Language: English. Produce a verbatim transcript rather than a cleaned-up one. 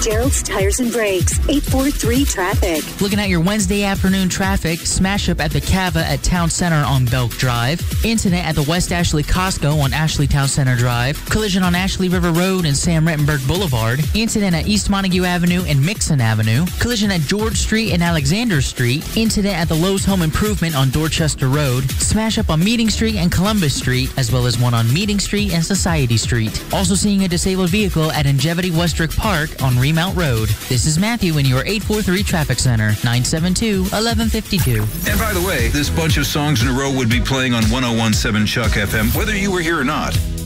Gerald's Tires and Brakes, eight four three traffic. Looking at your Wednesday afternoon traffic, smash up at the Cava at Town Center on Belk Drive. Incident at the West Ashley Costco on Ashley Town Center Drive. Collision on Ashley River Road and Sam Rettenberg Boulevard. Incident at East Montague Avenue and Mixon Avenue. Collision at George Street and Alexander Street. Incident at the Lowe's Home Improvement on Dorchester Road. Smash up on Meeting Street and Columbus Street, as well as one on Meeting Street and Society Street. Also seeing a disabled vehicle at Ingevity Westbrook Park on Remount Road. This is Matthew in your eight four three Traffic Center, nine seven two, one one five two. And by the way, this bunch of songs in a row would be playing on one oh one point seven Chuck F M, whether you were here or not.